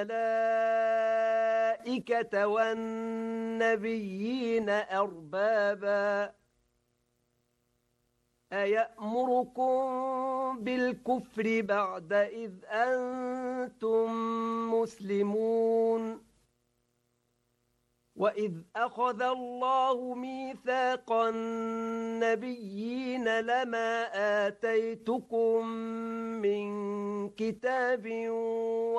الملائكة والنبيين أربابا أيأمركم بالكفر بعد إذ أنتم مسلمون وإذ أخذ الله ميثاق النبيين لما آتيتكم من كتاب